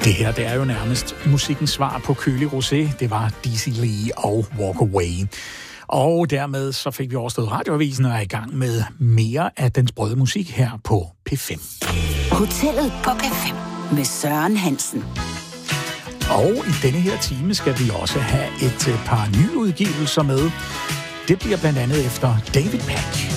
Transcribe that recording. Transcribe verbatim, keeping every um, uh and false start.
Det her, det er jo nærmest musikkens svar på kølig rosé. Det var Daisy Lee og Walk Away. Og dermed så fik vi overstået radioavisen og er i gang med mere af den sprøde musik her på P fem. Hotellet på P fem med Søren Hansen. Og i denne her time skal vi også have et par nye udgivelser med. Det bliver blandt andet efter David Pack.